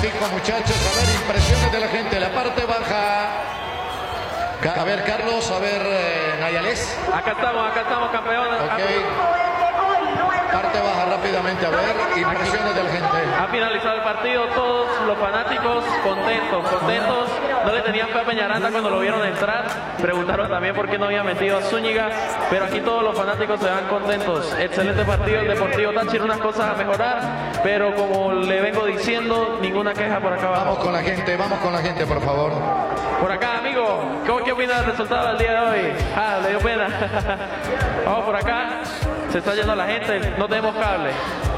Atlético, muchachos. A ver, impresiones de la gente. La parte baja. A ver, Carlos. A ver, Nayales. Acá estamos, campeones. Ok. Parte baja rápidamente, a ver, impresiones de la gente. Ha finalizado el partido, todos los fanáticos contentos. No le tenían fe a Peñaranda cuando lo vieron entrar. Preguntaron también por qué no había metido a Zúñiga, pero aquí todos los fanáticos se van contentos. Excelente partido el Deportivo Táchira, unas cosas a mejorar, pero como le vengo diciendo, ninguna queja por acá abajo. Vamos con la gente, por favor. Por acá, amigo, ¿qué opina del resultado del día de hoy? Le dio pena. Vamos por acá. Se está yendo la gente, no tenemos cable.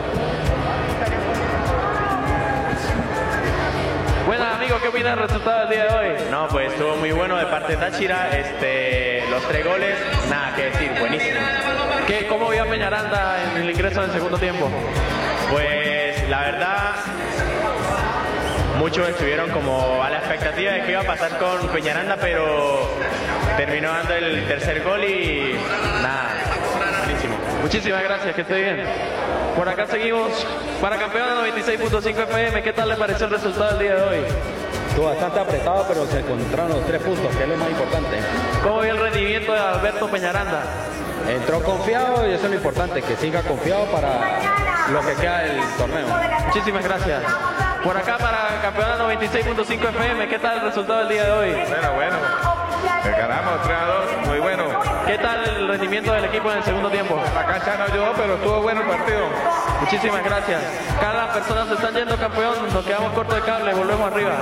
Buenas, amigos, ¿qué opinan del resultado del día de hoy? No, pues estuvo muy bueno de parte de Táchira. Los 3 goles, nada que decir, buenísimo. ¿Cómo vio a Peñaranda en el ingreso del segundo tiempo? Pues la verdad, muchos estuvieron como a la expectativa de que iba a pasar con Peñaranda, pero terminó dando el tercer gol y nada, buenísimo. Muchísimas gracias, que esté bien. Por acá seguimos para Campeona 96.5 FM. ¿Qué tal le pareció el resultado del día de hoy? Estuvo bastante apretado, pero se encontraron los 3 puntos, que es lo más importante. ¿Cómo vio el rendimiento de Alberto Peñaranda? Entró confiado y eso es lo importante, que siga confiado para lo que queda del torneo. Muchísimas gracias. Por acá para Campeona 96.5 FM, ¿qué tal el resultado del día de hoy? Bueno. Ganamos 3-2, muy bueno. ¿Qué tal el rendimiento del equipo en el segundo tiempo? La cancha no ayudó, pero estuvo bueno el partido. Muchísimas gracias. Cada persona se están yendo, campeón. Nos quedamos cortos de cable, volvemos arriba.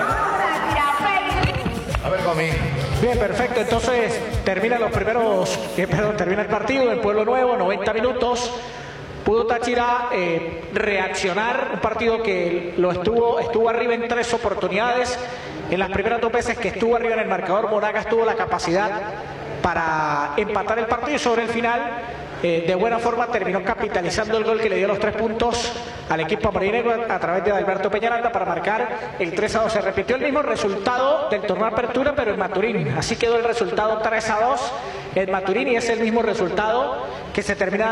A ver, Gomi. Bien, perfecto. Entonces termina el partido en Pueblo Nuevo, 90 minutos. Pudo Táchira reaccionar, un partido que estuvo arriba en 3 oportunidades. En las primeras 2 veces que estuvo arriba en el marcador, Monagas tuvo la capacidad para empatar el partido y sobre el final, de buena forma, terminó capitalizando el gol que le dio los 3 puntos al equipo amarillo a través de Alberto Peñaranda para marcar el 3-2. Se repitió el mismo resultado del torneo Apertura, pero en Maturín. Así quedó el resultado 3-2 en Maturín y es el mismo resultado que se termina